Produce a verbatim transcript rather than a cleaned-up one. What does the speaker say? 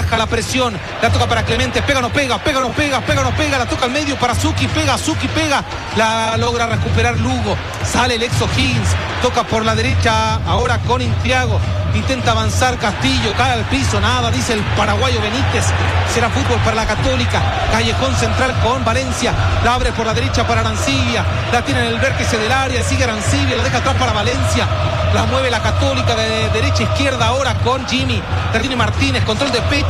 baja la presión, la toca para Clemente, pega, no pega, pega, no pega, pega, no pega, la toca al medio para Zucchi, pega, Zucchi, pega, la logra recuperar Lugo, sale el ex O'Higgins, toca por la derecha ahora con Intriago, intenta avanzar Castillo, cae al piso, nada, dice el paraguayo Benítez, será fútbol para la Católica. Callejón central con Valencia, la abre por la derecha para Arancibia, la tiene en el vértice del área, sigue Arancibia, la deja atrás para Valencia, la mueve la Católica de derecha a izquierda ahora con Jimmy, la tiene Martínez, control de pecho.